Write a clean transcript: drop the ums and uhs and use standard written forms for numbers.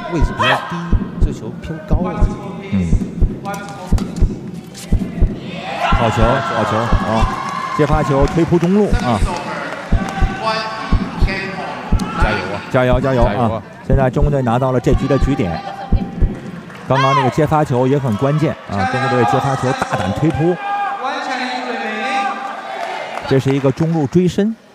位置比较低，这球偏高了。 好球，好球啊！接发球推扑中路啊！ 加油啊！ 加油，加油啊！现在中国队拿到了这局的局点。刚刚那个接发球也很关键啊！中国队接发球大胆推扑，这是一个中路追身。